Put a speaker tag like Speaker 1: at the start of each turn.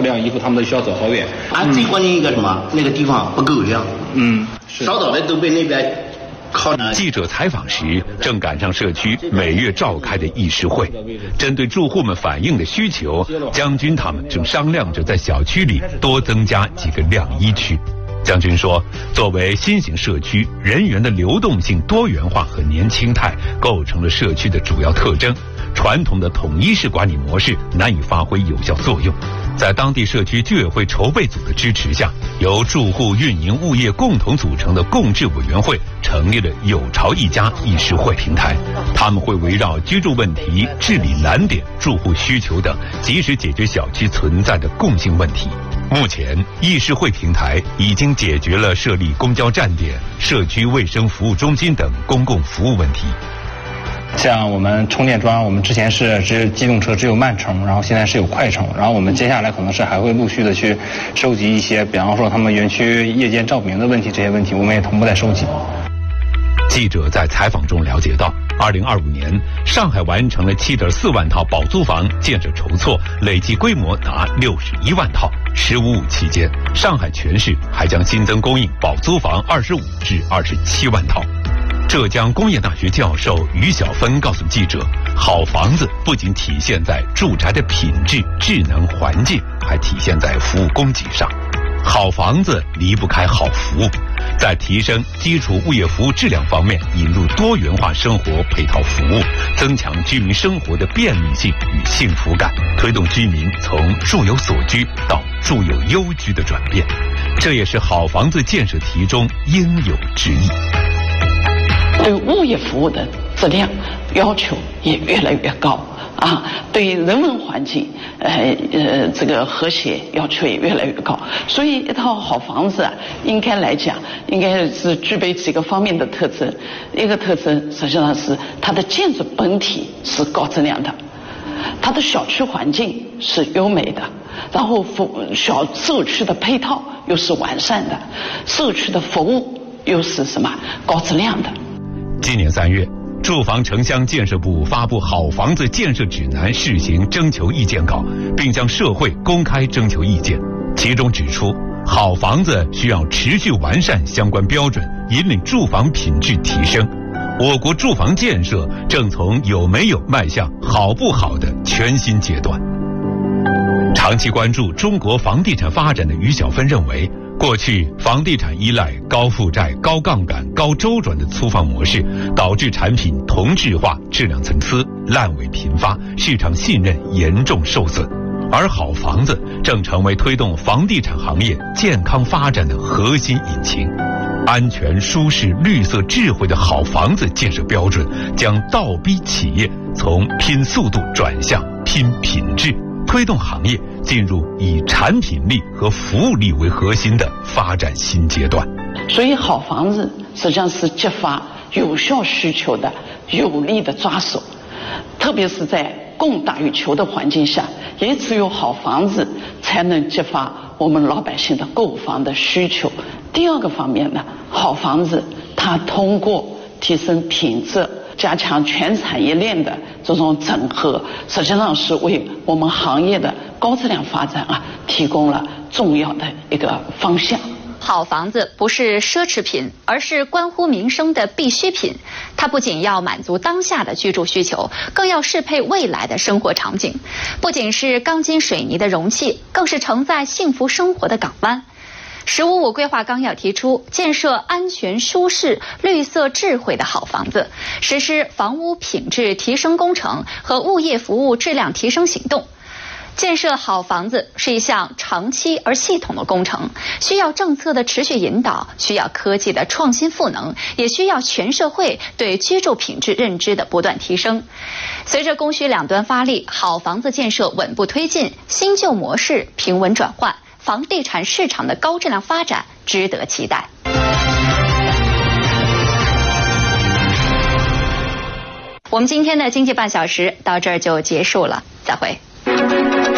Speaker 1: 晾衣服，他们都需要走好远。
Speaker 2: 最关键一个什么？那个地方不够亮。烧早的都被那边。
Speaker 3: 记者采访时，正赶上社区每月召开的议事会，针对住户们反映的需求，将军他们正商量着在小区里多增加几个晾衣区。将军说，作为新型社区，人员的流动性、多元化和年轻态构成了社区的主要特征，传统的统一式管理模式难以发挥有效作用。在当地社区居委会筹备组的支持下，由住户、运营、物业共同组成的共治委员会成立了有巢一家议事会平台，他们会围绕居住问题、治理难点、住户需求等，及时解决小区存在的共性问题。目前，议事会平台已经解决了设立公交站点、社区卫生服务中心等公共服务问题。
Speaker 1: 像我们充电桩，我们之前是机动车只有慢充，然后现在是有快充，然后我们接下来可能是还会陆续的去收集一些，比方说他们园区夜间照明的问题，这些问题我们也同步在收集。
Speaker 3: 记者在采访中了解到，2025年，上海完成了7.4万套保租房建设筹措，累计规模达61万套。“15+5”期间，上海全市还将新增供应保租房25至27万套。浙江工业大学教授于小芬告诉记者，好房子不仅体现在住宅的品质、智能、环境，还体现在服务供给上。好房子离不开好服务，在提升基础物业服务质量方面，引入多元化生活配套服务，增强居民生活的便利性与幸福感，推动居民从住有所居到住有优居的转变。这也是好房子建设题中应有之义。
Speaker 4: 对物业服务的质量要求也越来越高啊，对人文环境这个和谐要求也越来越高。所以一套好房子应该来讲，应该是具备几个方面的特征。一个特征实际上是它的建筑本体是高质量的，它的小区环境是优美的，然后小社区的配套又是完善的，社区的服务又是什么高质量的。
Speaker 3: 今年3月，住房城乡建设部发布《好房子建设指南》试行征求意见稿，并向社会公开征求意见。其中指出，好房子需要持续完善相关标准，引领住房品质提升。我国住房建设正从有没有迈向好不好的全新阶段。长期关注中国房地产发展的于小芬认为，过去房地产依赖高负债、高杠杆、高周转的粗放模式，导致产品同质化、质量参差、烂尾频发，市场信任严重受损。而好房子正成为推动房地产行业健康发展的核心引擎。安全、舒适、绿色、智慧的好房子建设标准，将倒逼企业从拼速度转向拼品质，推动行业进入以产品力和服务力为核心的发展新阶段。
Speaker 4: 所以好房子实际上是激发有效需求的有力的抓手，特别是在供大于求的环境下，也只有好房子才能激发我们老百姓的购房的需求。第二个方面呢，好房子它通过提升品质、加强全产业链的这种整合，实际上是为我们行业的高质量发展提供了重要的一个方向。
Speaker 5: 好房子不是奢侈品，而是关乎民生的必需品。它不仅要满足当下的居住需求，更要适配未来的生活场景。不仅是钢筋水泥的容器，更是承载幸福生活的港湾。“15+5”规划纲要提出，建设安全、舒适、绿色、智慧的好房子，实施房屋品质提升工程和物业服务质量提升行动。建设好房子是一项长期而系统的工程，需要政策的持续引导，需要科技的创新赋能，也需要全社会对居住品质认知的不断提升。随着供需两端发力，好房子建设稳步推进，新旧模式平稳转换，房地产市场的高质量发展值得期待。我们今天的经济半小时到这儿就结束了，再会。